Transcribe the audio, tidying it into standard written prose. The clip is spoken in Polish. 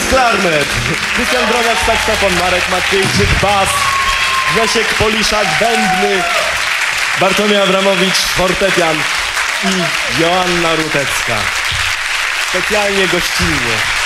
klarnet, Krystian Drogacz saksofon, Marek Maciejczyk bas, Grzesiek Poliszak bębny, Bartłomiej Abramowicz fortepian i Joanna Rutecka. Specjalnie gościnnie.